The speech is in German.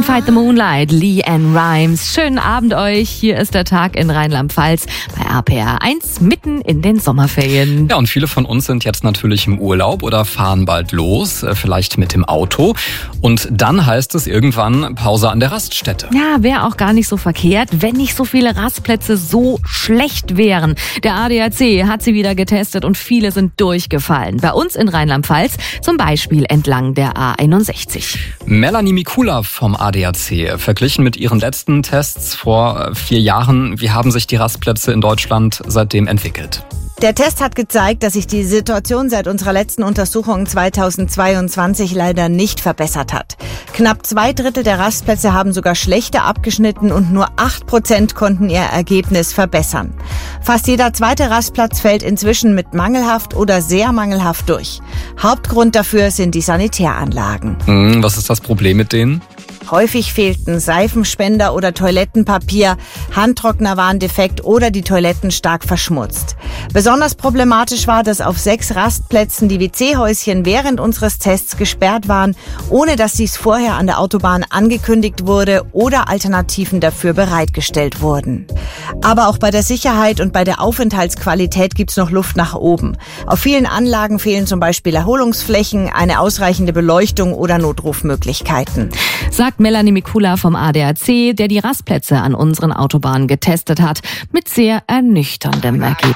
Can't Fight the Moonlight, LeAnn Rimes. Schönen Abend euch. Hier ist der Tag in Rheinland-Pfalz bei RPR 1 mitten in den Sommerferien. Ja, und viele von uns sind jetzt natürlich im Urlaub oder fahren bald los, vielleicht mit dem Auto. Und dann heißt es irgendwann Pause an der Raststätte. Ja, wäre auch gar nicht so verkehrt, wenn nicht so viele Rastplätze so schlecht wären. Der ADAC hat sie wieder getestet und viele sind durchgefallen. Bei uns in Rheinland-Pfalz zum Beispiel entlang der A61. Melanie Mikula vom ADAC. Verglichen mit ihren letzten Tests vor 4 Jahren, wie haben sich die Rastplätze in Deutschland seitdem entwickelt? Der Test hat gezeigt, dass sich die Situation seit unserer letzten Untersuchung 2022 leider nicht verbessert hat. Knapp 2/3 der Rastplätze haben sogar schlechter abgeschnitten und nur 8% konnten ihr Ergebnis verbessern. Fast jeder zweite Rastplatz fällt inzwischen mit mangelhaft oder sehr mangelhaft durch. Hauptgrund dafür sind die Sanitäranlagen. Was ist das Problem mit denen? Häufig fehlten Seifenspender oder Toilettenpapier, Handtrockner waren defekt oder die Toiletten stark verschmutzt. Besonders problematisch war, dass auf 6 Rastplätzen die WC-Häuschen während unseres Tests gesperrt waren, ohne dass dies vorher an der Autobahn angekündigt wurde oder Alternativen dafür bereitgestellt wurden. Aber auch bei der Sicherheit und bei der Aufenthaltsqualität gibt's noch Luft nach oben. Auf vielen Anlagen fehlen zum Beispiel Erholungsflächen, eine ausreichende Beleuchtung oder Notrufmöglichkeiten. Sagt Melanie Mikula vom ADAC, der die Rastplätze an unseren Autobahnen getestet hat, mit sehr ernüchterndem Ergebnis.